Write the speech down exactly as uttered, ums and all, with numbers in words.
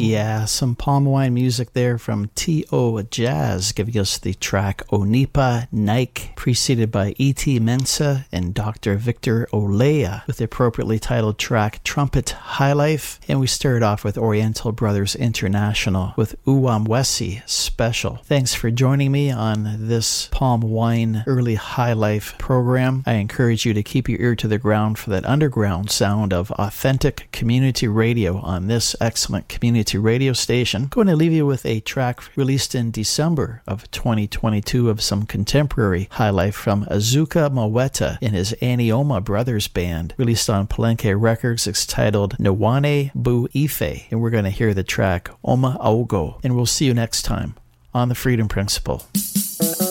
Yeah, some palm wine music there from T O Jazz, giving us the track Onipa Nike, preceded by E T Mensa and Doctor Victor Olea with the appropriately titled track Trumpet High Life. And we started off with Oriental Brothers International with Uwamwesi Special. Thanks for joining me on this palm wine early high life program. I encourage you to keep your ear to the ground for that underground sound of authentic community radio on this excellent community radio station. I'm going to leave you with a track released in December of twenty twenty-two of some contemporary high life from Azuka Maweta and his Anioma Brothers Band, released on Palenque Records. It's titled Nwane Bu Ife, and we're going to hear the track Oma Aogo. And we'll see you next time on The Freedom Principle.